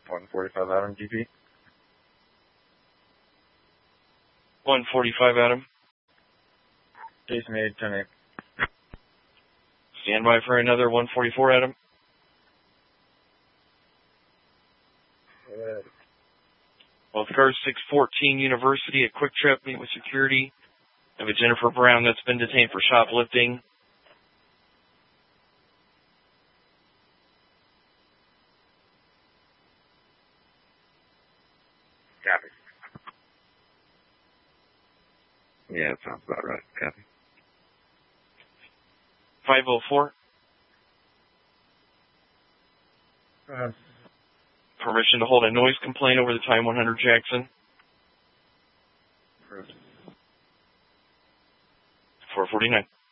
145 Adam, GP. 145 Adam. Case made, 10-8. Stand by for another 144 Adam. Both cars 614 University at Quick Trip, meet with security. Have a Jennifer Brown that's been detained for shoplifting. Copy. Yeah, that sounds about right. Copy. 504. Permission to hold a noise complaint over the time 100 Jackson. 449.